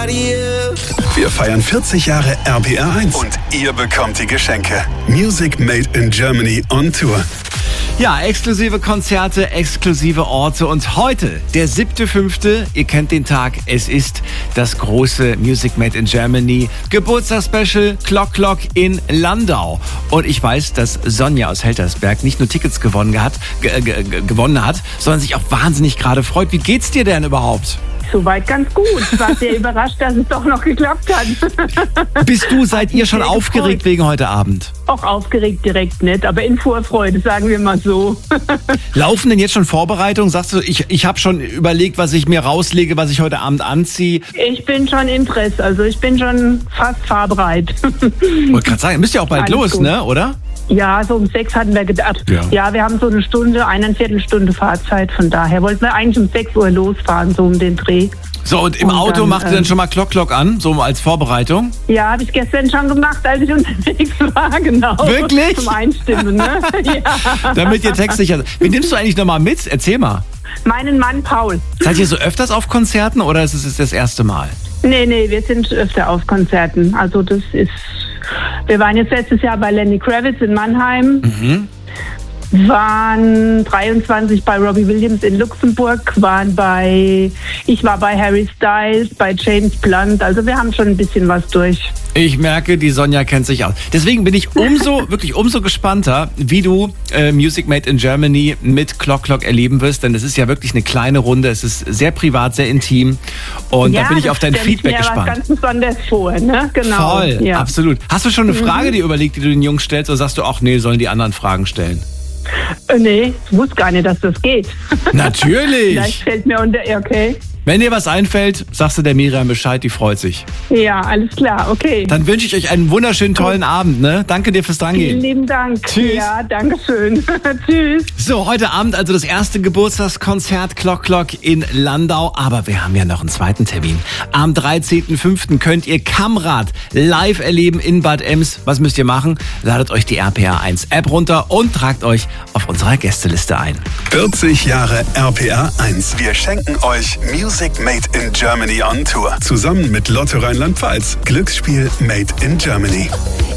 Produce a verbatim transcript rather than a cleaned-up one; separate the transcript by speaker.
Speaker 1: Wir feiern vierzig Jahre R P R eins und ihr bekommt die Geschenke. Music Made in Germany on Tour.
Speaker 2: Ja, exklusive Konzerte, exklusive Orte und heute, der siebte fünfte Ihr kennt den Tag, es ist das große Music Made in Germany Geburtstagsspecial Clock Clock in Landau. Und ich weiß, dass Sonja aus Heltersberg nicht nur Tickets gewonnen hat, ge- ge- gewonnen hat, sondern sich auch wahnsinnig gerade freut. Wie geht's dir denn überhaupt?
Speaker 3: Soweit ganz gut. Ich war sehr überrascht, dass es doch noch geklappt hat.
Speaker 2: Bist du, seid ihr schon aufgeregt
Speaker 3: gefreut.
Speaker 2: wegen heute Abend?
Speaker 3: Auch aufgeregt direkt nicht, aber in Vorfreude, sagen wir mal so.
Speaker 2: Laufen denn jetzt schon Vorbereitungen? Sagst du, ich, ich habe schon überlegt, was ich mir rauslege, was ich heute Abend anziehe?
Speaker 3: Ich bin schon im Dress, also ich bin schon fast fahrbereit.
Speaker 2: Wollte gerade sagen, müsst ihr auch bald
Speaker 3: Alles
Speaker 2: los,
Speaker 3: gut.
Speaker 2: ne, oder?
Speaker 3: Ja, so um sechs hatten wir gedacht.
Speaker 2: Ja.
Speaker 3: Ja, wir haben so eine Stunde, eineinviertel Stunde Fahrzeit. Von daher wollten wir eigentlich um sechs Uhr losfahren, so um den Dreh.
Speaker 2: So, und im
Speaker 3: Und
Speaker 2: Auto
Speaker 3: dann,
Speaker 2: macht ihr
Speaker 3: äh,
Speaker 2: dann schon mal Clock Clock an, so als Vorbereitung?
Speaker 3: Ja, habe ich gestern schon gemacht, als ich unterwegs war, genau.
Speaker 2: Wirklich?
Speaker 3: Zum Einstimmen, ne? Ja.
Speaker 2: Damit ihr textsicher seid. Wen nimmst du eigentlich nochmal mit? Erzähl mal.
Speaker 3: Meinen Mann Paul.
Speaker 2: Seid ihr so öfters auf Konzerten oder ist es jetzt das erste Mal?
Speaker 3: Nee, nee, wir sind öfter auf Konzerten. Also das ist... Wir waren jetzt letztes Jahr bei Lenny Kravitz in Mannheim.
Speaker 2: Mhm.
Speaker 3: Waren dreiundzwanzig bei Robbie Williams in Luxemburg, waren bei, ich war bei Harry Styles, bei James Blunt, also wir haben schon ein bisschen was durch.
Speaker 2: Ich merke, die Sonja kennt sich aus. Deswegen bin ich umso, wirklich umso gespannter, wie du äh, Music Made in Germany mit Clock Clock erleben wirst, denn es ist ja wirklich eine kleine Runde, es ist sehr privat, sehr intim und
Speaker 3: Ja,
Speaker 2: da bin ich
Speaker 3: das
Speaker 2: auf dein
Speaker 3: stell ich
Speaker 2: Feedback
Speaker 3: mir
Speaker 2: gespannt.
Speaker 3: Was ganz Besonderes vor, ne? Genau.
Speaker 2: Voll,
Speaker 3: ja.
Speaker 2: absolut. Hast du schon eine Frage dir überlegt, die du den Jungs stellst, oder sagst du, ach nee, sollen die anderen Fragen stellen?
Speaker 3: Äh, nee, ich wusste gar nicht, dass das geht.
Speaker 2: Natürlich!
Speaker 3: Vielleicht fällt mir unter, okay.
Speaker 2: Wenn dir was einfällt, sagst du der Miriam Bescheid, die freut sich.
Speaker 3: Ja, alles klar, okay.
Speaker 2: Dann wünsche ich euch einen wunderschönen, tollen Abend, ne? Danke dir fürs
Speaker 3: Vielen
Speaker 2: Drangehen.
Speaker 3: lieben Dank.
Speaker 2: Tschüss.
Speaker 3: Ja, danke schön. Tschüss.
Speaker 2: So, heute Abend also das erste Geburtstagskonzert Clock Clock in Landau. Aber wir haben ja noch einen zweiten Termin. Am dreizehnten fünften könnt ihr Kamrad live erleben in Bad Ems. Was müsst ihr machen? Ladet euch die R P R eins App runter und tragt euch auf unserer Gästeliste ein.
Speaker 1: vierzig Jahre R P R eins. Wir schenken euch Music Made in Germany on Tour. Zusammen mit Lotto Rheinland-Pfalz. Glücksspiel Made in Germany.